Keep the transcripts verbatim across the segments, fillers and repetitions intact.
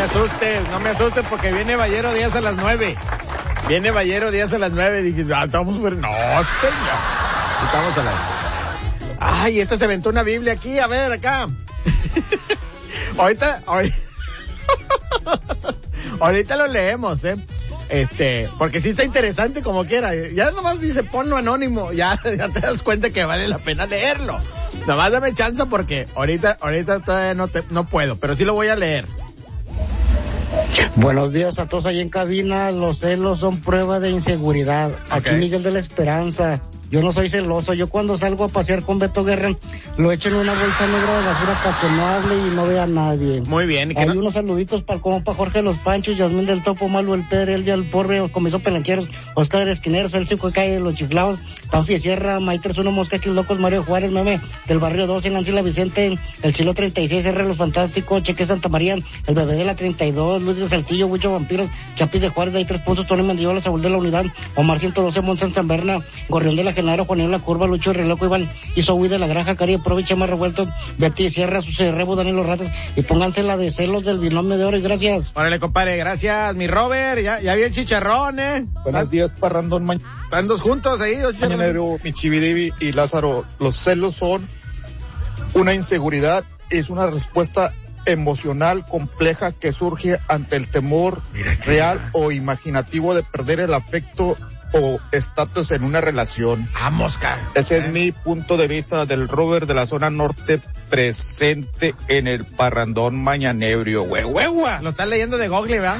asustes, no me asustes porque viene Ballero Díaz a las nueve. Viene Ballero Díaz a las nueve. Dije, ah, estamos super... No, señor. Estamos a las... Ay, esta se aventó una Biblia aquí, a ver, acá. ahorita, ahorita... ahorita lo leemos, eh. Este, porque sí está interesante como quiera. Ya nomás dice ponlo anónimo, ya, ya te das cuenta que vale la pena leerlo. Nomás dame chance porque ahorita, ahorita todavía no te, no puedo, pero sí lo voy a leer. Buenos días a todos ahí en cabina. Los celos son prueba de inseguridad. Aquí Okay. Miguel de la Esperanza. Yo no soy celoso. Yo cuando salgo a pasear con Beto Guerra, lo echo en una bolsa negra de basura para que no hable y no vea a nadie. Muy bien. ¿Y Hay no? unos saluditos para como para Jorge Los Panchos, Yasmín del Topo, Malo el Pedro, Elvia el Porre, Comiso Pelanqueros, Oscar Esquinero, Celso Calle de los Chiflados, Panfi Sierra, Maiter Uno, Moscaquis Locos, Mario Juárez, Meme del Barrio doce, Nancy La Vicente, el Chilo treinta y seis, R Los Fantásticos, Cheque Santa María, el Bebé de la treinta y dos, Luis de Saltillo, Huicho Vampiros, Chapis de Juárez, de ahí tres puntos, Tony Mendiola, Saúl de la Unidad, Omar ciento doce, Monsan San Berna, Gorrión de la Genaro, Juanillo La Curva, Lucho Reloco, Iván Isohui de la Granja, Cari Provi, Chema Revuelto, Betty Sierra, Suce Rebo, Daniel Ratas, y pónganse la de celos del binomio de oro, y gracias. Órale, compadre, gracias, mi Robert, ya, ya vi el chicharrón, eh. Buenos días, Parrandón, ma- Están dos juntos ahí, dos chicharrones. Mañanero, mi Chividivi y Lázaro. Los celos son una inseguridad, es una respuesta emocional compleja que surge ante el temor real o imaginativo de perder el afecto o estatus en una relación. Vamos, cara. Ese es mi punto de vista del Robert de la zona norte presente en el Parrandón Mañanebrio. Huehuehua. Lo estás leyendo de Google, ¿verdad?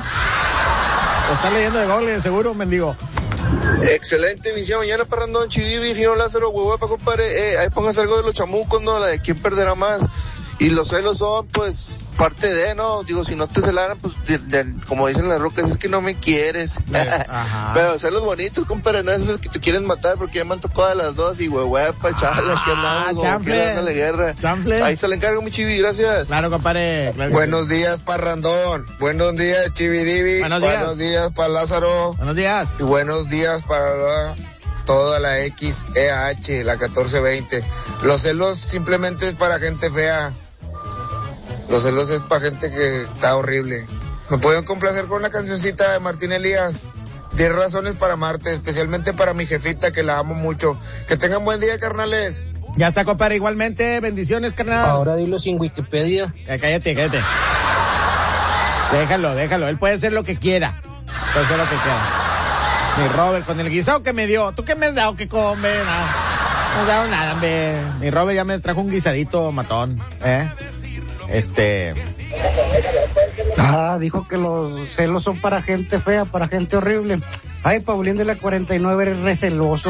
Lo estás leyendo de Google, seguro, mendigo. Excelente emisión, mañana Parrandón, Chidivi, señor Lázaro, huehuepa, compadre, eh, ahí pónganse algo de los chamucos, ¿no? La de quién perderá más. Y los celos son, pues, parte de, ¿no? Digo, si no te celaran, pues, de, de, como dicen las rocas, es que no me quieres. Ajá. Pero celos bonitos, compadre, no esos que te quieren matar porque ya me han tocado a las dos y huehuepa, chala, aquí andamos, como chample. que dándole guerra. Chample. Ahí se le encargo, mi Chivi, gracias. Claro, compadre. Claro que Buenos sí. días, Parrandón. Buenos días, Chividivi. Buenos días. Buenos días para Lázaro. Buenos días. Y buenos días para toda la X E H, la catorce veinte. Los celos simplemente es para gente fea. Los celos es para gente que está horrible. ¿Me pueden complacer con una cancioncita de Martín Elías? Diez razones para amarte, especialmente para mi jefita que la amo mucho. Que tengan buen día, carnales. Ya está, compadre, igualmente. Bendiciones, carnal. Ahora dilo sin Wikipedia. Eh, cállate, cállate. Déjalo, déjalo. Él puede hacer lo que quiera. Puede hacer lo que quiera. Mi Robert, con el guisado que me dio. ¿Tú qué me has dado que come? Nada. No me has dado nada, hombre. Mi Robert ya me trajo un guisadito matón, ¿eh? Este... Ah, dijo que los celos son para gente fea, para gente horrible. Ay, Paulín de la cuarenta y nueve, eres receloso.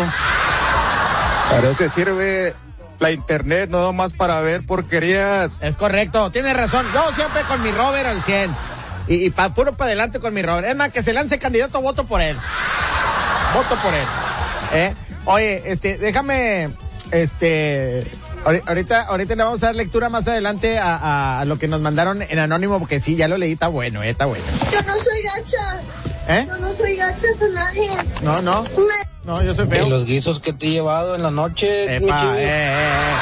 Para eso sirve la internet, no nomás para ver porquerías. Es correcto, tienes razón. Yo siempre con mi Robert al cien. Y, y pa, puro para adelante con mi Robert. Es más, que se lance candidato, voto por él. Voto por él. ¿Eh? Oye, este, déjame, este... Ahorita, ahorita le vamos a dar lectura más adelante a, a, a lo que nos mandaron en anónimo, porque sí, ya lo leí, está bueno, eh, está bueno. Yo no soy gacha. ¿Eh? Yo no soy gacha con nadie. No, no. No, yo soy feo. Y los guisos que te he llevado en la noche. Epa, eh, eh, eh.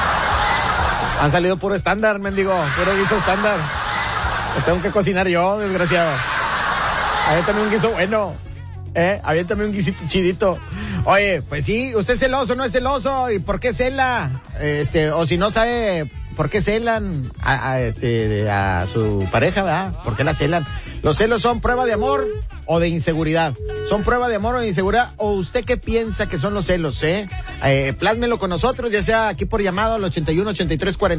Han salido puro estándar, mendigo, puro guiso estándar. Los tengo que cocinar yo, desgraciado. Aviéntame un guiso bueno. Eh, aviéntame un guisito chidito. Oye, pues sí, ¿usted es celoso o no es celoso? ¿Y por qué cela? Este, o si no sabe por qué celan a, a este, a su pareja, ¿verdad? ¿Por qué la celan? ¿Los celos son prueba de amor o de inseguridad? ¿Son prueba de amor o de inseguridad? ¿O usted qué piensa que son los celos, eh? Eh, plásmelo con nosotros, ya sea aquí por llamado al ochenta y uno, ochenta y tres, cuarenta.